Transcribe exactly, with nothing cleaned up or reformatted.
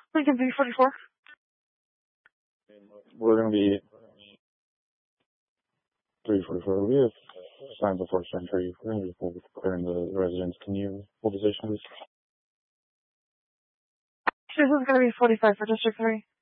Lincoln B forty-four. We're going to be three forty-four. We have signs of forced entry. We're going to be clearing the residence. Can you hold the station, please? This is going to be forty-five for District three.